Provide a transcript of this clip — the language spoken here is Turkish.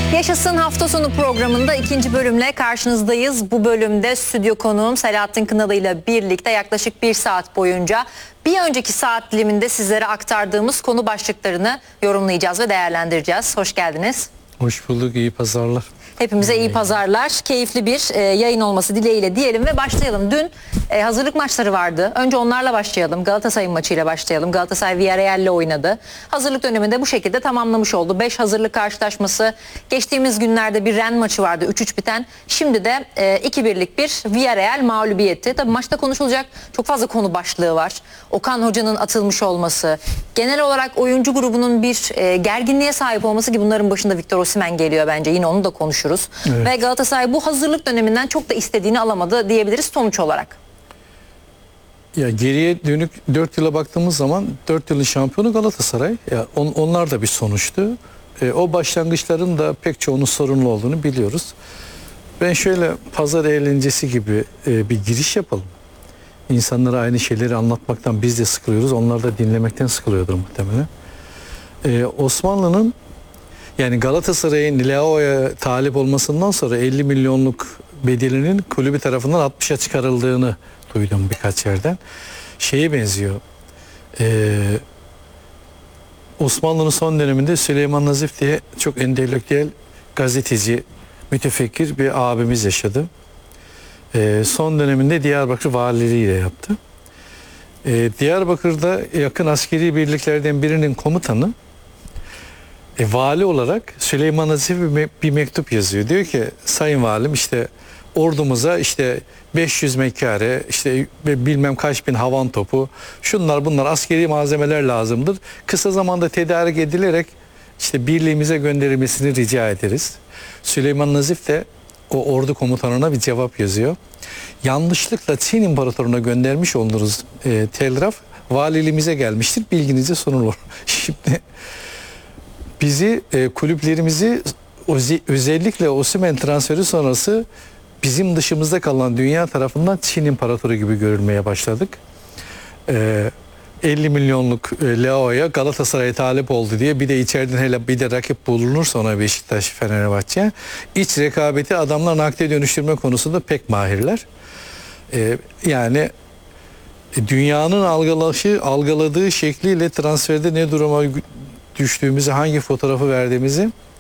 Yaşasın hafta sonu programında ikinci bölümle karşınızdayız. Bu bölümde stüdyo konuğum Selahattin Kınalı ile birlikte yaklaşık 1 saat boyunca bir önceki saat diliminde sizlere aktardığımız konu başlıklarını yorumlayacağız ve değerlendireceğiz. Hoş geldiniz. Hoş bulduk, iyi pazarlar. Hepimize iyi pazarlar, keyifli bir yayın olması dileğiyle diyelim ve başlayalım. Dün hazırlık maçları vardı. Önce onlarla başlayalım. Galatasaray maçıyla başlayalım. Galatasaray Villarreal'le oynadı. Hazırlık döneminde bu şekilde tamamlamış oldu. 5 hazırlık karşılaşması. Geçtiğimiz günlerde bir Rennes maçı vardı 3-3 biten. Şimdi de 2-1'lik bir Villarreal mağlubiyeti. Tabii maçta konuşulacak çok fazla konu başlığı var. Okan Hoca'nın atılmış olması, genel olarak oyuncu grubunun bir gerginliğe sahip olması ki bunların başında Victor Osimhen geliyor bence. Yine onu da konuşuruz. Evet. Ve Galatasaray bu hazırlık döneminden çok da istediğini alamadı diyebiliriz sonuç olarak. Ya geriye dönük 4 yıla baktığımız zaman 4 yılın şampiyonu Galatasaray. Ya onlar da bir sonuçtu. O başlangıçların da pek çoğunun sorunlu olduğunu biliyoruz. Ben şöyle pazar eğlencesi gibi bir giriş yapalım. İnsanlara aynı şeyleri anlatmaktan biz de sıkılıyoruz. Onlar da dinlemekten sıkılıyordur muhtemelen. Osmanlı'nın yani Galatasaray'ın Leao'ya talip olmasından sonra 50 milyonluk bedelinin kulübü tarafından 60'a çıkarıldığını duydum birkaç yerden. Şeye benziyor. Osmanlı'nın son döneminde Süleyman Nazif diye çok entelektüel gazeteci, mütefekkir bir abimiz yaşadı. Son döneminde Diyarbakır valiliği de yaptı. Diyarbakır'da yakın askeri birliklerden birinin komutanı vali olarak Süleyman Nazif'e bir mektup yazıyor. Diyor ki sayın valim işte ordumuza işte 500 mekkare işte bilmem kaç bin havan topu şunlar bunlar askeri malzemeler lazımdır. Kısa zamanda tedarik edilerek işte birliğimize gönderilmesini rica ederiz. Süleyman Nazif de o ordu komutanına bir cevap yazıyor. Yanlışlıkla Çin İmparatorluğu'na göndermiş olduğunuz telgraf valiliğimize gelmiştir. Bilginize sunulur. Şimdi bizi kulüplerimizi özellikle Osimhen transferi sonrası bizim dışımızda kalan dünya tarafından Çin İmparatoru gibi görülmeye başladık. 50 milyonluk Leao'ya Galatasaray'a talip oldu diye bir de içeriden hele bir de rakip bulunursa ona Beşiktaş, Fenerbahçe iç rekabeti adamlar nakde dönüştürme konusunda pek mahirler. Yani dünyanın algıladığı şekliyle transferde ne duruma düştüğümüzü, hangi fotoğrafı verdiğimizi